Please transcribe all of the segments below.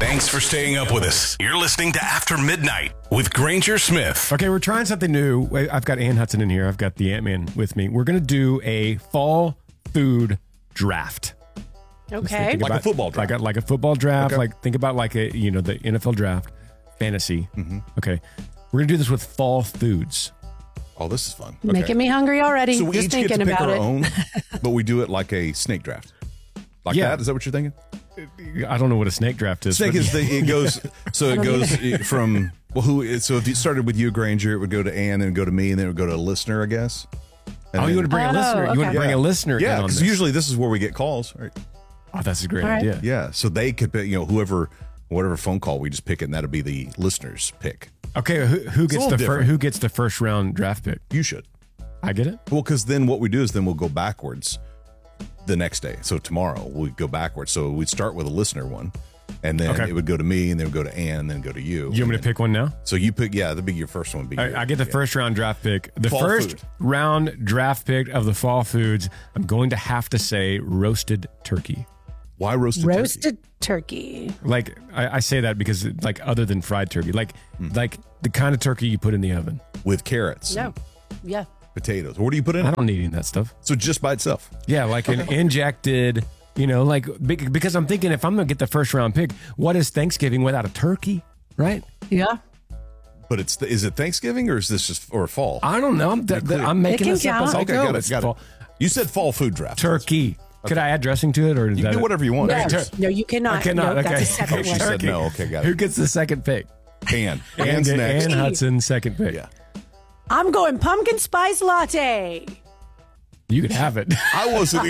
Thanks for staying up with us. You're listening to After Midnight with Granger Smith. Okay, we're trying something new. I've got Ann Hudson in here. I've got the Ant-Man with me. We're going to do a fall food draft. Okay. Like a football draft. Like a football draft. Okay. Like think about like the NFL draft, fantasy. Mm-hmm. Okay, we're going to do this with fall foods. Oh, this is fun. Making me hungry already. So we Just each get to thinking pick about our it. own, but we do it like a snake draft. Like Yeah. that? Is that what you're thinking? I don't know what a snake draft is. Snake but- is it goes from so if you started with you, Granger, it would go to Ann, then it would go to me, and then it would go to a listener, I guess. And Oh, you want to bring a Oh, listener? You want okay. to bring a listener? Yeah, in on because this. usually this is where we get calls, right? Oh, that's a great All right. idea. Yeah, so they could pick, whatever phone call we just pick it, and that'll be the listener's pick. Okay, who gets little the different. who gets the first round draft pick? You should. I get it. Well, because then what we do is then we'll go backwards the next day. So tomorrow we go backwards. So we'd start with a listener one, and then Okay. it would go to me, and then it would go to Ann, and then go to you. You want me to pick one now? So you pick, that'd be your first one. I get the first round draft pick. The Fall first food. round draft pick of the fall foods, I'm going to have to say roasted turkey. Why roasted turkey? Roasted turkey. Like I say that because like other than fried turkey, like the kind of turkey you put in the oven. With carrots, No. and Yeah. potatoes. What do you put in I it? don't need any of that stuff. So just by itself. Yeah, like an injected, like because I'm thinking if I'm going to get the first round pick, what is Thanksgiving without a turkey, right? Yeah. But is it Thanksgiving or is this just or fall? I don't know. I'm making can this up as count. I Okay, go. got it. It's Got fall- it. You said fall food draft. Turkey. Could I add dressing to it, or is You that can do whatever you want. No, Tur- no, you cannot. I cannot. No, Okay. That's a separate Okay, she one. said no. Okay, got Who it. gets the second pick? Ann. Ann's Ann next. Hudson, second pick. Yeah. I'm going pumpkin spice latte. You could have it. I wasn't.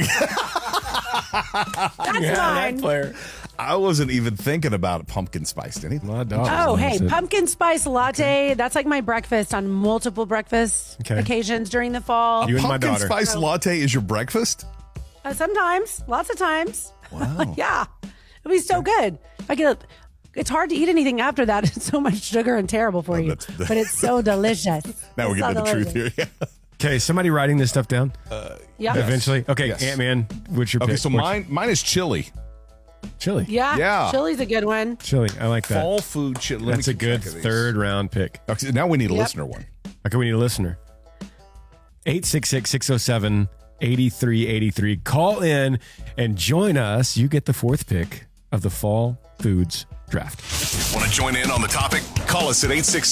That's mine. player. I wasn't even thinking about pumpkin spiced anything. My dog. Oh, hey, pumpkin spice latte. That's like my breakfast on multiple breakfast Okay. occasions during the fall. You and my Pumpkin daughter. spice latte is your breakfast? Sometimes, lots of times. Wow. Yeah, it'd be so good. It's hard to eat anything after that. It's so much sugar and terrible for you, that's- but it's so delicious. Now we're It's getting so to the truth delicious. here. Yeah. Okay, somebody writing this stuff down Yeah. eventually. Okay, Yes. Ant-Man, what's your Okay, pick? so mine is chili. Chili. Yeah. Yeah. Chili's a good one. Chili. I like that. Fall food chili. Let me That's a keep good track of these. third round pick. Okay, now we need a Yep. listener one. Okay, we need a listener. 866-607-8383. Call in and join us. You get the fourth pick of the fall foods draft. Want to join in on the topic? Call us at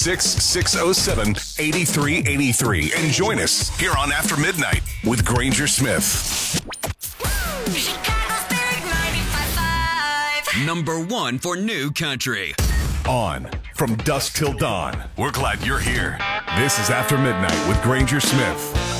866-607-8383 and join us here on After Midnight with Granger Smith. Chicago's Big 95.5. Number 1 for new country. On from dusk till dawn. We're glad you're here. This is After Midnight with Granger Smith